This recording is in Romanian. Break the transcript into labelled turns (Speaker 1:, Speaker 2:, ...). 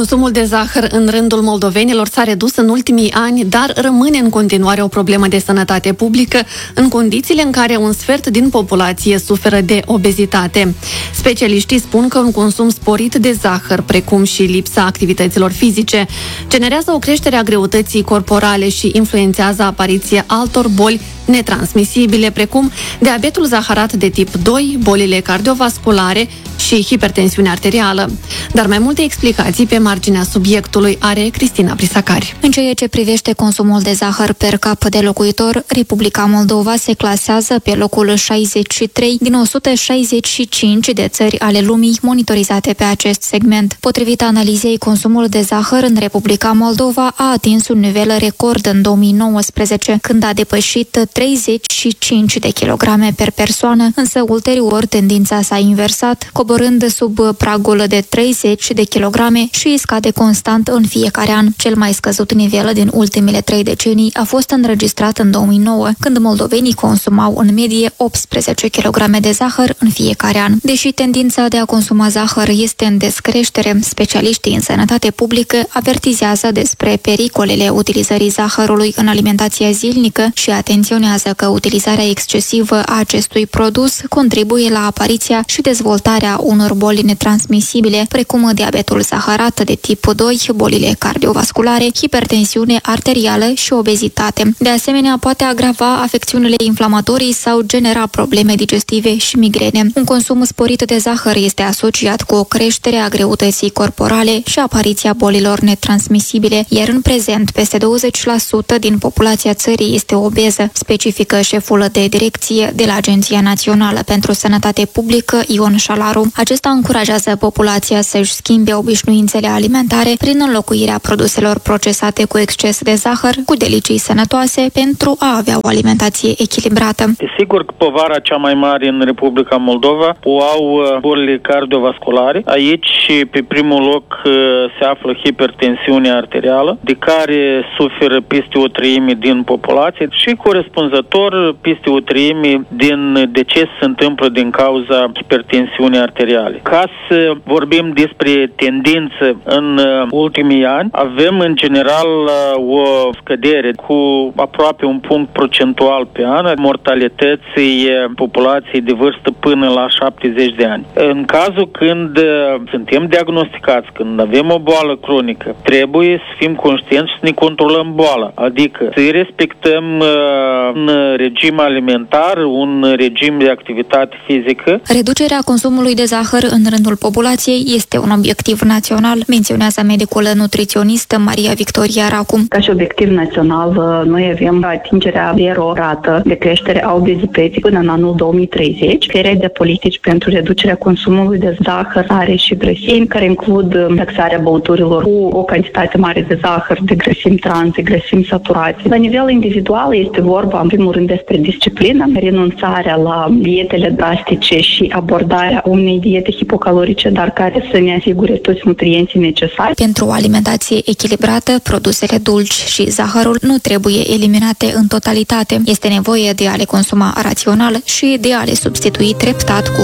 Speaker 1: Consumul de zahăr în rândul moldovenilor s-a redus în ultimii ani, dar rămâne în continuare o problemă de sănătate publică, în condițiile în care un sfert din populație suferă de obezitate. Specialiștii spun că un consum sporit de zahăr, precum și lipsa activităților fizice, generează o creștere a greutății corporale și influențează apariția altor boli netransmisibile, precum diabetul zaharat de tip 2, bolile cardiovasculare și hipertensiunea arterială. Dar mai multe explicații pe marginea subiectului are Cristina Prisacari.
Speaker 2: În ceea ce privește consumul de zahăr per cap de locuitor, Republica Moldova se clasează pe locul 63 din 165 de țări ale lumii monitorizate pe acest segment. Potrivit analizei, consumul de zahăr în Republica Moldova a atins un nivel record în 2019, când a depășit 35 de kilograme per persoană, însă ulterior tendința s-a inversat, coborând sub pragul de 30 de kilograme și scade constant în fiecare an. Cel mai scăzut nivel din ultimele 3 decenii a fost înregistrat în 2009, când moldovenii consumau în medie 18 kg de zahăr în fiecare an. Deși tendința de a consuma zahăr este în descreștere, specialiștii în sănătate publică avertizează despre pericolele utilizării zahărului în alimentația zilnică și atenționează că utilizarea excesivă a acestui produs contribuie la apariția și dezvoltarea unor boli netransmisibile, precum diabetul zaharat de tip 2, bolile cardiovasculare, hipertensiune arterială și obezitate. De asemenea, poate agrava afecțiunile inflamatorii sau genera probleme digestive și migrene. Un consum sporit de zahăr este asociat cu o creștere a greutății corporale și apariția bolilor netransmisibile, iar în prezent peste 20% din populația țării este obeză, specifică șeful de direcție de la Agenția Națională pentru Sănătate Publică, Ion Șalaru. Acesta încurajează populația să-și schimbe obișnuințele alimentare prin înlocuirea produselor procesate cu exces de zahăr cu delicii sănătoase pentru a avea o alimentație echilibrată.
Speaker 3: Sigur că povara cea mai mare în Republica Moldova o au bolile cardiovasculare. Aici, pe primul loc, se află hipertensiunea arterială, de care suferă peste o treime din populație și corespunzător peste o treime din decese se întâmplă din cauza hipertensiunii arteriale. Ca să vorbim despre tendință în ultimii ani, avem în general o scădere cu aproape un punct procentual pe an mortalității populației de vârstă până la 70 de ani. În cazul când suntem diagnosticați, când avem o boală cronică, trebuie să fim conștienți și să ne controlăm boala, adică să respectăm un regim alimentar, un regim de activitate fizică.
Speaker 2: Reducerea consumului de zahăr în rândul populației este un obiectiv național, menționează medicul nutriționist Maria Victoria Racu.
Speaker 4: Ca și obiectiv național, noi avem atingerea zero rată de creștere a obezității până în anul 2030, serie de politici pentru reducerea consumului de zahăr, sare și grăsimi, care includ taxarea băuturilor cu o cantitate mare de zahăr, de grăsimi trans, de grăsimi saturate. La nivel individual este vorba, în primul rând, despre disciplină, renunțarea la dietele drastice și abordarea unei diete hipocalorice, dar care să ne asigure toți nutrienții necesari.
Speaker 2: Pentru o alimentație echilibrată, produsele dulci și zahărul nu trebuie eliminate în totalitate. Este nevoie de a le consuma rațional și de a le substitui treptat cu